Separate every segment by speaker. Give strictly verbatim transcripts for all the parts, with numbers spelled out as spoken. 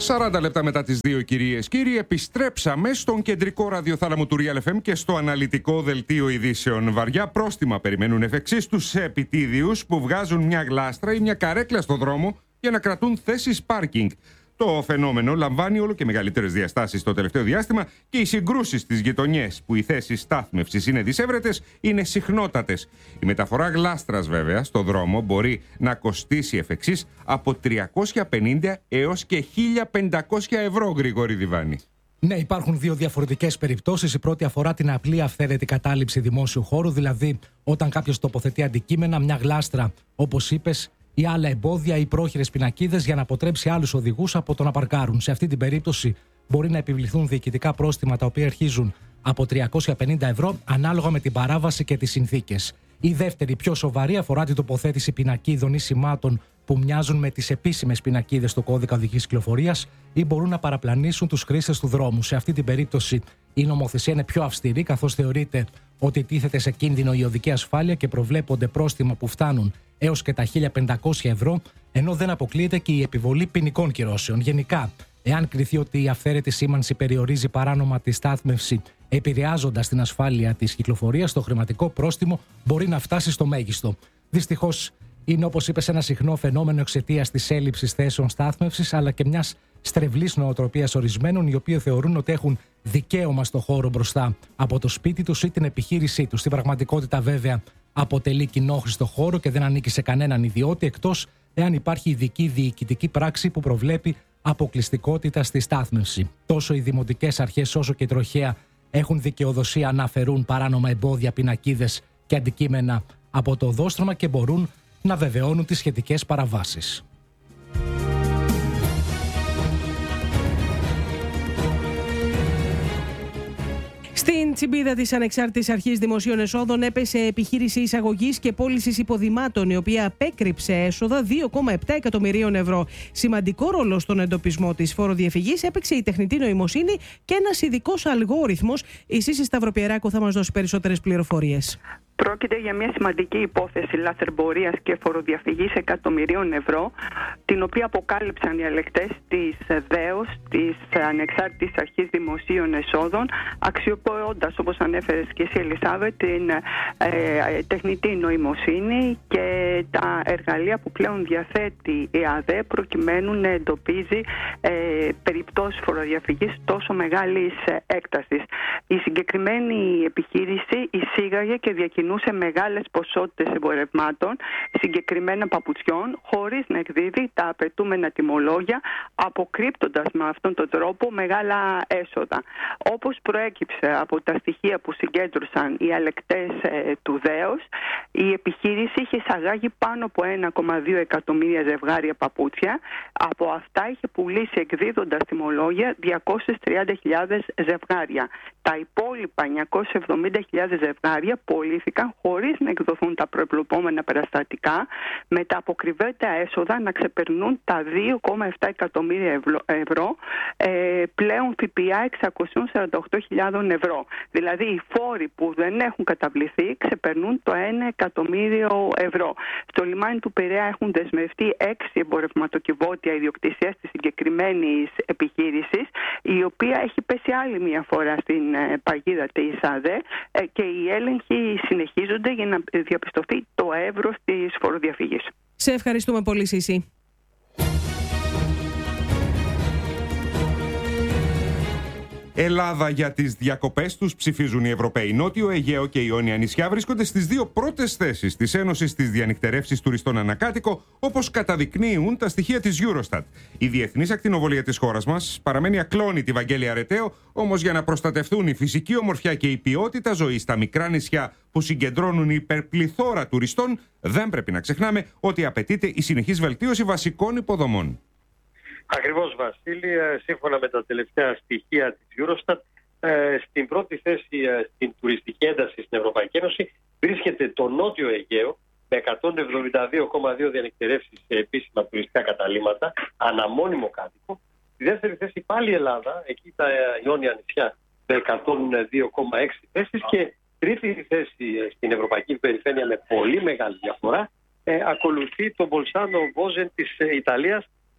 Speaker 1: σαράντα λεπτά μετά τις δύο, κυρίες κύριοι, επιστρέψαμε στον κεντρικό ραδιοθάλαμο του Real εφ εμ και στο αναλυτικό δελτίο ειδήσεων. Βαριά πρόστιμα περιμένουν εφ' εξής τους επιτίδιους που βγάζουν μια γλάστρα ή μια καρέκλα στο δρόμο για να κρατούν θέσεις πάρκινγκ. Το φαινόμενο λαμβάνει όλο και μεγαλύτερες διαστάσεις το τελευταίο διάστημα και οι συγκρούσεις στις γειτονιές που οι θέσεις στάθμευσης είναι δυσέβρετες είναι συχνότατες. Η μεταφορά γλάστρας, βέβαια, στο δρόμο μπορεί να κοστίσει εφ' εξής από τριακόσια πενήντα έως και χίλια πεντακόσια ευρώ, Γρηγόρη Διβάνη.
Speaker 2: Ναι, υπάρχουν δύο διαφορετικές περιπτώσεις. Η πρώτη αφορά την απλή αυθαίρετη κατάληψη δημόσιου χώρου, δηλαδή όταν κάποιος τοποθετεί αντικείμενα, μια γλάστρα, όπως είπες, ή άλλα εμπόδια ή πρόχειρες πινακίδες για να αποτρέψει άλλους οδηγούς από το να παρκάρουν. Σε αυτή την περίπτωση μπορεί να επιβληθούν διοικητικά πρόστιμα τα οποία αρχίζουν από τριακόσια πενήντα ευρώ ανάλογα με την παράβαση και τις συνθήκες. Η δεύτερη, πιο σοβαρή, αφορά την τοποθέτηση πινακίδων ή σημάτων που μοιάζουν με τις επίσημες πινακίδες του κώδικα οδικής κυκλοφορίας ή μπορούν να παραπλανήσουν τους χρήστες του δρόμου. Σε αυτή την περίπτωση η νομοθεσία είναι πιο αυστηρή, καθώς θεωρείται ότι τίθεται σε κίνδυνο η οδική ασφάλεια και προβλέπονται πρόστιμα που φτάνουν έως και τα χίλια πεντακόσια ευρώ, ενώ δεν αποκλείεται και η επιβολή ποινικών κυρώσεων. Γενικά, εάν κριθεί ότι η αυθαίρετη σήμανση περιορίζει παράνομα τη στάθμευση, επηρεάζοντας την ασφάλεια της κυκλοφορίας, το χρηματικό πρόστιμο μπορεί να φτάσει στο μέγιστο. Δυστυχώς, είναι, όπως είπες, ένα συχνό φαινόμενο εξαιτίας της έλλειψης θέσεων στάθμευσης, αλλά και μιας στρεβλής νοοτροπίας ορισμένων, οι οποίοι θεωρούν ότι έχουν δικαίωμα στο χώρο μπροστά από το σπίτι τους ή την επιχείρησή τους. Στην πραγματικότητα, βέβαια, αποτελεί κοινόχρηστο χώρο και δεν ανήκει σε κανέναν ιδιώτη, εκτός εάν υπάρχει ειδική διοικητική πράξη που προβλέπει αποκλειστικότητα στη στάθμευση. Τόσο οι δημοτικές αρχές όσο και η τροχέα έχουν δικαιοδοσία να αφαιρούν παράνομα εμπόδια, πινακίδες και αντικείμενα από το οδόστρωμα και μπορούν να βεβαιώνουν τις σχετικές παραβάσεις.
Speaker 3: Στην τσιμπίδα της Ανεξάρτητης Αρχής Δημοσίων Εσόδων έπεσε επιχείρηση εισαγωγής και πώλησης υποδημάτων, η οποία απέκρυψε έσοδα δύο κόμμα επτά εκατομμυρίων ευρώ. Σημαντικό ρόλο στον εντοπισμό της φοροδιαφυγής έπαιξε η τεχνητή νοημοσύνη και ένας ειδικός αλγόριθμος. Η Σύση Σταυροπιεράκου θα μας δώσει περισσότερες πληροφορίες.
Speaker 4: Πρόκειται για μια σημαντική υπόθεση λαθρεμπορίας και φοροδιαφυγής εκατομμυρίων ευρώ, την οποία αποκάλυψαν οι ελεγκτές της ΔΕΟΣ, της Ανεξάρτητης Αρχής Δημοσίων Εσόδων, αξιοποιώντας, όπως ανέφερες και εσύ, Ελισάβετ, την ε, τεχνητή νοημοσύνη και τα εργαλεία που πλέον διαθέτει η ΑΔΕ προκειμένου να εντοπίζει ε, περιπτώσεις φοροδιαφυγής τόσο μεγάλης έκτασης. Η συγκεκριμένη επιχείρηση εισήγαγε και διακοινούσε σε μεγάλες ποσότητες εμπορευμάτων, συγκεκριμένα παπουτσιών, χωρίς να εκδίδει τα απαιτούμενα τιμολόγια, αποκρύπτοντας με αυτόν τον τρόπο μεγάλα έσοδα. Όπως προέκυψε από τα στοιχεία που συγκέντρωσαν οι ελεγκτές ε, του ΔΕΟΣ, η επιχείρηση είχε εισαγάγει πάνω από ένα κόμμα δύο εκατομμύρια ζευγάρια παπούτσια. Από αυτά είχε πουλήσει, εκδίδοντας τιμολόγια, διακόσιες τριάντα χιλιάδες ζευγάρια. Τα υπόλοιπα εννιακόσιες εβδομήντα χιλιάδες ζευγάρια πωλήθηκαν χωρίς να εκδοθούν τα προεπλοπόμενα περιστατικά, με τα αποκρυβέτα έσοδα να ξεπερνούν τα δύο κόμμα επτά εκατομμύρια ευρώ, ε, πλέον ΦΠΑ εξακόσιες σαράντα οκτώ χιλιάδες ευρώ. Δηλαδή οι φόροι που δεν έχουν καταβληθεί ξεπερνούν το ένα εκατομμύριο ευρώ. Στο λιμάνι του Πειραιά έχουν δεσμευτεί έξι εμπορευματοκιβώτια ιδιοκτησίας της συγκεκριμένης επιχείρησης, η οποία έχει πέσει άλλη μια φορά στην παγίδα της ΑΔΕ ε, και οι έλεγχοι συνεχίζονται για να διαπιστωθεί το εύρος της φοροδιαφυγής.
Speaker 3: Σε ευχαριστούμε πολύ, Σύση.
Speaker 1: Ελλάδα για τις διακοπές τους ψηφίζουν οι Ευρωπαίοι. Νότιο Αιγαίο και Ιόνια νησιά βρίσκονται στις δύο πρώτες θέσεις της Ένωσης της Διανυκτερεύσης Τουριστών Ανακάτοικο, όπως καταδεικνύουν τα στοιχεία της Eurostat. Η διεθνής ακτινοβολία της χώρας μας παραμένει ακλόνητη, Βαγγέλη Αρεταίο, όμως για να προστατευτούν η φυσική ομορφιά και η ποιότητα ζωής στα μικρά νησιά που συγκεντρώνουν υπερπληθώρα τουριστών, δεν πρέπει να ξεχνάμε ότι απαιτείται η συνεχής βελτίωση βασικών υποδομών.
Speaker 5: Ακριβώς, Βασίλη, σύμφωνα με τα τελευταία στοιχεία της Eurostat, στην πρώτη θέση στην τουριστική ένταση στην Ευρωπαϊκή Ένωση βρίσκεται το Νότιο Αιγαίο με εκατόν εβδομήντα δύο κόμμα δύο διανυκτερεύσεις σε επίσημα τουριστικά καταλύματα, αναμόνιμο κάτοικο. Στη δεύτερη θέση πάλι η Ελλάδα, εκεί τα Ιόνια νησιά με εκατόν δύο κόμμα έξι θέσεις, και τρίτη θέση στην Ευρωπαϊκή Περιφέρεια με πολύ μεγάλη διαφορά ε, ακολουθεί το Μπολσάνο Βόζεν της Ιταλίας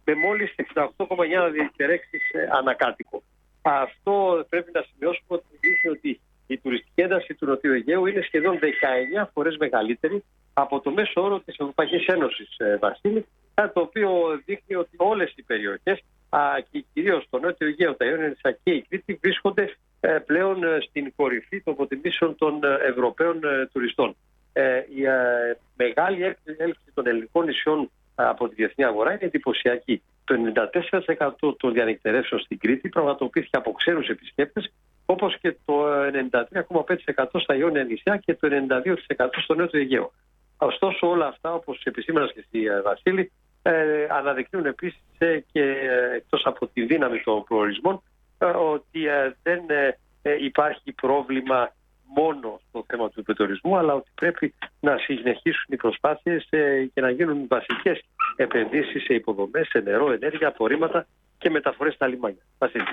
Speaker 5: με μόλις εξήντα οκτώ κόμμα εννιά διεκτερέξεις ανακάτοικο. Αυτό πρέπει να σημειώσουμε ότι δείχνει ότι η τουριστική ένταση του Νοτιού Αιγαίου είναι σχεδόν δεκαεννιά φορές μεγαλύτερη από το μέσο όρο της Ευρωπαϊκής Ένωσης, Βασίλη, κάτι το οποίο δείχνει ότι όλες οι περιοχές και κυρίως το Νότιο Αιγαίο, τα Ιόνια Νησιά και η Κρήτη βρίσκονται πλέον στην κορυφή των αποτιμήσεων των Ευρωπαίων τουριστών. Η μεγάλη έλξη των ελληνικών νησιών από τη διεθνή αγορά είναι εντυπωσιακή. Το ενενήντα τέσσερα τοις εκατό των διανυκτερεύσεων στην Κρήτη πραγματοποιήθηκε από ξένους επισκέπτες, όπως και το ενενήντα τρία κόμμα πέντε τοις εκατό στα Ιόνια Νησιά και το ενενήντα δύο τοις εκατό στο Νότιο Αιγαίο. Ωστόσο, όλα αυτά, όπως επισήμανας και στη Βασίλη, ε, αναδεικνύουν επίσης ε, και ε, εκτός από τη δύναμη των προορισμών, ε, ότι ε, δεν ε, υπάρχει πρόβλημα μόνο στο θέμα του υπερτουρισμού, αλλά ότι πρέπει να συνεχίσουν οι προσπάθειες ε, και να γίνουν βασικές επενδύσεις σε υποδομές, σε νερό, ενέργεια, απορρίμματα και μεταφορές στα λιμάνια. Βασίλη.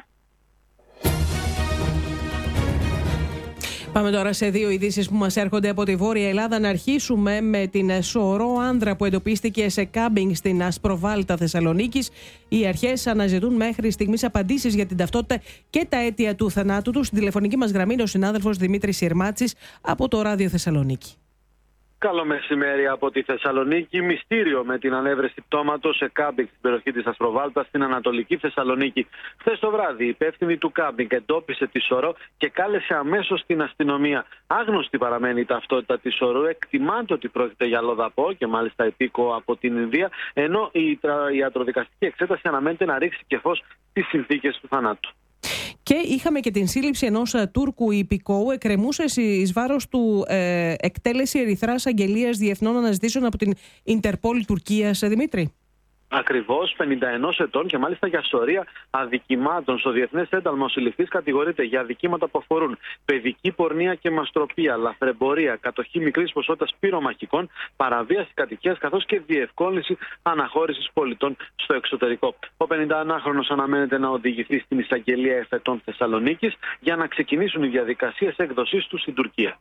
Speaker 3: Πάμε τώρα σε δύο ειδήσεις που μας έρχονται από τη Βόρεια Ελλάδα. Να αρχίσουμε με την σωρό άνδρα που εντοπίστηκε σε κάμπινγκ στην Ασπροβάλτα Θεσσαλονίκης. Οι αρχές αναζητούν μέχρι στιγμής απαντήσεις για την ταυτότητα και τα αίτια του θανάτου του. Στην τηλεφωνική μας γραμμή είναι ο συνάδελφος Δημήτρης Σιρμάτσης από το Ράδιο Θεσσαλονίκη.
Speaker 6: Καλό μεσημέρι από τη Θεσσαλονίκη. Μυστήριο με την ανέβρεση πτώματος σε κάμπινγκ στην περιοχή της Ασπροβάλτας στην Ανατολική Θεσσαλονίκη. Χθες το βράδυ, η υπεύθυνη του κάμπινγκ εντόπισε τη σωρό και κάλεσε αμέσως την αστυνομία. Άγνωστη παραμένει η ταυτότητα της σωρού. Εκτιμάται ότι πρόκειται για λοδαπό και μάλιστα υπήκο από την Ινδία, ενώ η ιατροδικαστική εξέταση αναμένεται να ρίξει και φως στις συνθήκες του θανάτου.
Speaker 3: Και είχαμε και την σύλληψη ενός Τούρκου υπηκόου. Εκκρεμούσε εις βάρος του ε, εκτέλεση ερυθράς αγγελίας διεθνών αναζητήσεων από την Ιντερπόλ Τουρκίας. Δημήτρη.
Speaker 6: Ακριβώς, πενήντα ένα ετών και μάλιστα για σωρία αδικημάτων. Στο Διεθνές Ένταλμα ο συλληφθής κατηγορείται για αδικήματα που αφορούν παιδική πορνεία και μαστροπία, λαθρεμπορία, κατοχή μικρής ποσότητας πυρομαχικών, παραβίαση κατοικίας καθώς και διευκόλυνση αναχώρησης πολιτών στο εξωτερικό. Ο πενηνταενάχρονος αναμένεται να οδηγηθεί στην εισαγγελία εφετών Θεσσαλονίκης για να ξεκινήσουν οι διαδικασίες έκδοσής του στην Τουρκία.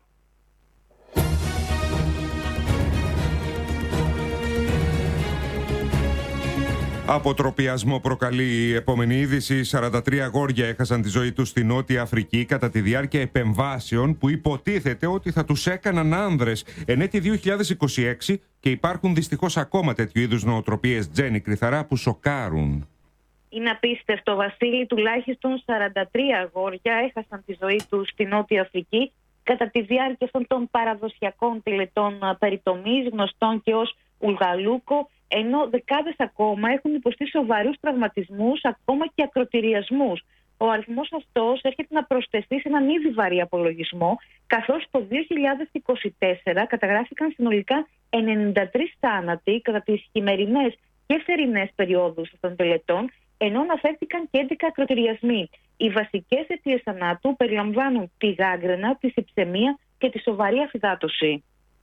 Speaker 1: Αποτροπιασμό προκαλεί η επόμενη είδηση. σαράντα τρία αγόρια έχασαν τη ζωή τους στη Νότια Αφρική κατά τη διάρκεια επεμβάσεων που υποτίθεται ότι θα τους έκαναν άνδρες εν έτη δύο χιλιάδες είκοσι έξι και υπάρχουν δυστυχώς ακόμα τέτοιου είδους νοοτροπίες, Τζέννη Κρυθαρά, που σοκάρουν.
Speaker 7: Είναι απίστευτο, Βασίλη. Τουλάχιστον σαράντα τρία αγόρια έχασαν τη ζωή τους στη Νότια Αφρική κατά τη διάρκεια αυτών των παραδοσιακών τελετών περιτομής, γνωστών και ως Ουλγαλούκο, ενώ δεκάδες ακόμα έχουν υποστεί σοβαρούς τραυματισμούς, ακόμα και ακροτηριασμούς. Ο αριθμός αυτός έρχεται να προσθεθεί σε έναν ήδη βαρύ απολογισμό, καθώς το δύο χιλιάδες είκοσι τέσσερα καταγράφηκαν συνολικά ενενήντα τρεις θάνατοι κατά τις χειμερινές και θερινές περιόδους των τελετών, ενώ αναφέρθηκαν και έντεκα ακροτηριασμοί. Οι βασικές αιτίες θανάτου περιλαμβάνουν τη γάγκρενα, τη συψαιμία και τη σοβαρή αφυδάτωση.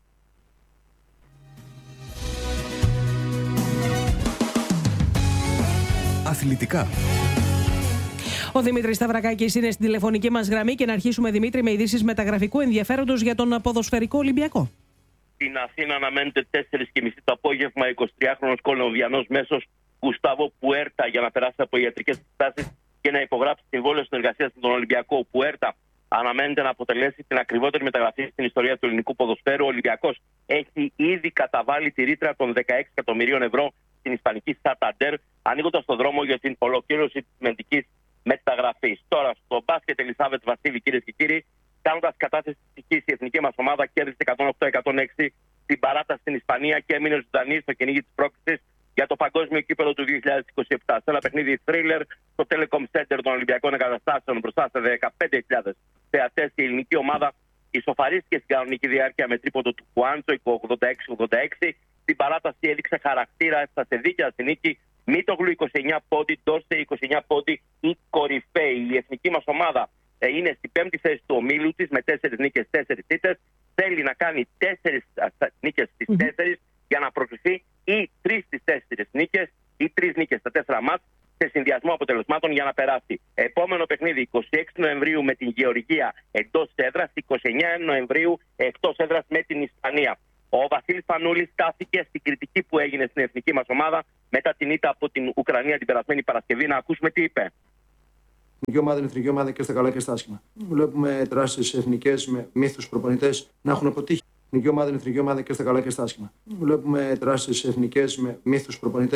Speaker 8: Αθλητικά.
Speaker 3: Ο Δημήτρης Σταυρακάκης είναι στην τηλεφωνική μας γραμμή και να αρχίσουμε, Δημήτρη, με ειδήσεις μεταγραφικού ενδιαφέροντος για τον ποδοσφαιρικό Ολυμπιακό.
Speaker 9: Στην Αθήνα αναμένεται τέσσερις και μισή το απόγευμα εικοσιτριάχρονος Κολομβιανός μέσος Γκουστάβο Πουέρτα για να περάσει από ιατρικές εξετάσεις και να υπογράψει συμβόλαιο συνεργασίας με τον Ολυμπιακό. Ο Πουέρτα αναμένεται να αποτελέσει την ακριβότερη μεταγραφή στην ιστορία του ελληνικού ποδοσφαίρου. Ο Ολυμπιακός έχει ήδη καταβάλει τη ρήτρα των δεκαέξι εκατομμυρίων ευρώ στην ισπανική Σανταντέρ, ανοίγοντας τον δρόμο για την ολοκλήρωση της μεντικής μεταγραφής. Τώρα, στο μπάσκετ, Ελισάβετ Βασίλη, κυρίες και κύριοι, κάνοντας κατάθεση της ψυχής, η εθνική μας ομάδα κέρδισε εκατόν οκτώ εκατόν έξι στην παράταση στην Ισπανία και έμεινε ζωντανή στο κυνήγι της πρόκρισης για το παγκόσμιο κύπελλο του δύο χιλιάδες είκοσι επτά. Σε ένα παιχνίδι thriller στο Telecom Center των Ολυμπιακών Εγκαταστάσεων μπροστά σε δεκαπέντε χιλιάδες θεατές, και η ελληνική ομάδα ισοφαρίστηκε στην κανονική διάρκεια με τρίποντο του Χουάντσο ογδόντα έξι ογδόντα έξι. Στην παράταση έδειξε χαρακτήρα, έφτασε δίκαια στη νίκη. Μίτογλου είκοσι εννιά πόντι, Ντόρσε είκοσι εννιά πόντι, η κορυφαίοι. Η εθνική μας ομάδα ε, είναι στην πέμπτη θέση του ομίλου της με τέσσερις νίκες, τέσσερις ήττες. Θέλει να κάνει τέσσερις νίκες στις mm-hmm. τέσσερις για να προκριθεί, ή τρεις στις τέσσερις νίκες ή τρεις νίκες στα τέσσερα μάτς σε συνδυασμό αποτελεσμάτων για να περάσει. Επόμενο παιχνίδι εικοστή έκτη Νοεμβρίου με την Γεωργία εντός έδρας, εικοστή ενάτη Νοεμβρίου εκτός έδρας με την Ισπανία. Ο Βασίλης Πανούλης στάθηκε στην κριτική που έγινε στην εθνική μας ομάδα μετά την ήττα από την Ουκρανία την περασμένη Παρασκευή. Να ακούσουμε τι είπε.
Speaker 8: Η εθνική ομάδα είναι εθνική ομάδα και στα καλά και στα άσχημα. Βλέπουμε τεράστιες εθνικές με μύθους προπονητές να έχουν αποτύχει. Η εθνική ομάδα είναι εθνική ομάδα και στα καλά και στα άσχημα. Βλέπουμε τεράστιες εθνικές με μύθους προπονητές.